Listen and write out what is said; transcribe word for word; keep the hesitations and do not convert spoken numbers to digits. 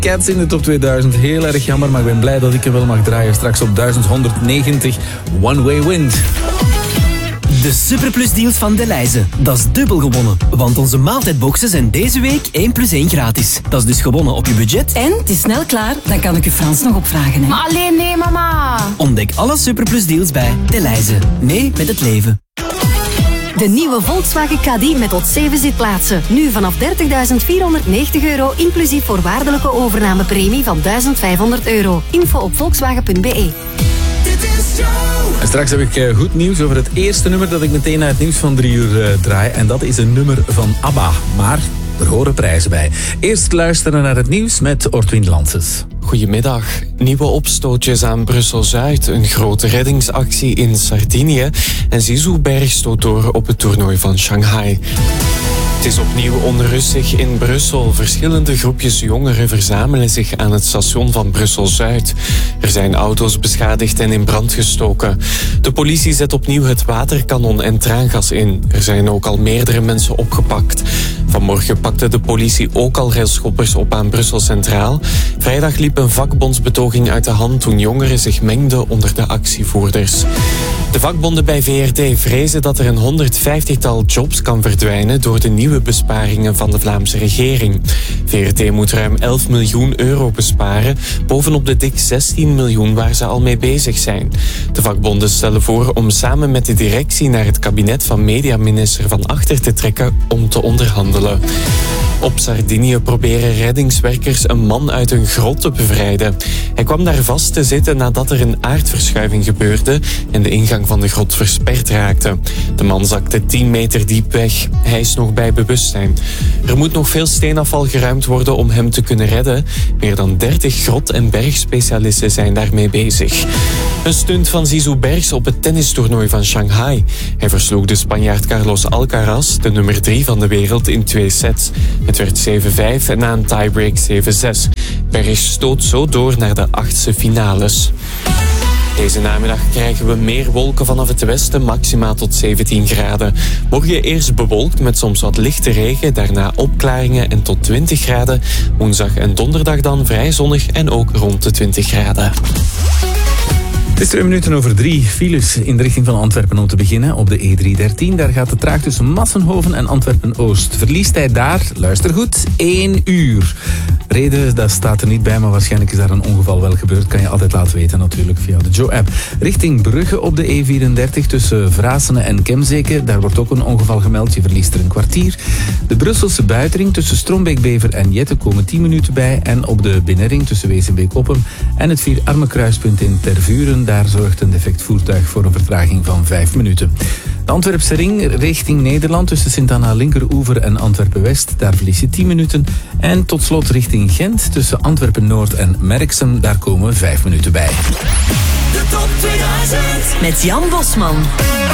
Cats in de top tweeduizend. Heel erg jammer, maar ik ben blij dat ik er wel mag draaien. Straks op duizend honderdnegentig One Way Wind. De Superplus deals van Delhaize. Dat is dubbel gewonnen. Want onze maaltijdboxen zijn deze week één plus één gratis. Dat is dus gewonnen op je budget. En het is snel klaar, dan kan ik u Frans nog opvragen. Hè? Maar alleen nee, mama. Ontdek alle Superplus deals bij Delhaize. Nee met het leven. De nieuwe Volkswagen Caddy met tot zeven zitplaatsen. Nu vanaf dertigduizend vierhonderdnegentig euro, inclusief voorwaardelijke overnamepremie van duizend vijfhonderd euro. Info op volkswagen punt be. En straks heb ik uh, goed nieuws over het eerste nummer dat ik meteen naar het nieuws van drie uur uh, draai. En dat is een nummer van ABBA. Maar er horen prijzen bij. Eerst luisteren naar het nieuws met Ortwin Lances. Goedemiddag. Nieuwe opstootjes aan Brussel-Zuid, een grote reddingsactie in Sardinië en Zizou Berg stoot door op het toernooi van Shanghai. Het is opnieuw onrustig in Brussel. Verschillende groepjes jongeren verzamelen zich aan het station van Brussel-Zuid. Er zijn auto's beschadigd en in brand gestoken. De politie zet opnieuw het waterkanon en traangas in. Er zijn ook al meerdere mensen opgepakt. Vanmorgen pakte de politie ook al railschoppers op aan Brussel Centraal. Vrijdag liep een vakbondsbetoging uit de hand toen jongeren zich mengden onder de actievoerders. De vakbonden bij V R D vrezen dat er een honderdvijftigtal jobs kan verdwijnen door de nieuwe besparingen van de Vlaamse regering. V R D moet ruim elf miljoen euro besparen, bovenop de dik zestien miljoen waar ze al mee bezig zijn. De vakbonden stellen voor om samen met de directie naar het kabinet van mediaminister Van Achter te trekken om te onderhandelen. Op Sardinië proberen reddingswerkers een man uit een grot te bevrijden. Hij kwam daar vast te zitten nadat er een aardverschuiving gebeurde en de ingang van de grot versperd raakte. De man zakte tien meter diep weg. Hij is nog bij bewustzijn. Er moet nog veel steenafval geruimd worden om hem te kunnen redden. Meer dan dertig grot- en bergspecialisten zijn daarmee bezig. Een stunt van Zizou Bergs op het tennistoernooi van Shanghai. Hij versloeg de Spanjaard Carlos Alcaraz, de nummer drie van de wereld, in twee sets. Het werd zeven vijf en na een tiebreak zeven zes. Bergs stoot zo door naar de achtste finales. Deze namiddag krijgen we meer wolken vanaf het westen, maximaal tot zeventien graden. Morgen eerst bewolkt met soms wat lichte regen, daarna opklaringen en tot twintig graden. Woensdag en donderdag dan vrij zonnig en ook rond de twintig graden. Het is twee minuten over drie. Files in de richting van Antwerpen om te beginnen. Op de E driehonderddertien, daar gaat het traag tussen Massenhoven en Antwerpen-Oost. Verliestijd daar, luister goed, één uur. Reden, dat staat er niet bij, maar waarschijnlijk is daar een ongeval wel gebeurd. Kan je altijd laten weten natuurlijk via de Joe-app. Richting Brugge op de E vierendertig tussen Vrasene en Kemzeke. Daar wordt ook een ongeval gemeld. Je verliest er een kwartier. De Brusselse buitenring tussen Strombeek-Bever en Jette komen tien minuten bij. En op de binnenring tussen Wezenbeek-Oppem en het Vierarmenkruispunt in Tervuren. Daar zorgt een defect voertuig voor een vertraging van vijf minuten. De Antwerpse ring richting Nederland tussen Sint-Anna Linkeroever en Antwerpen-West. Daar verlies je tien minuten. En tot slot richting Gent tussen Antwerpen-Noord en Merksem. Daar komen vijf minuten bij. De top tweeduizend Met Jan Bosman.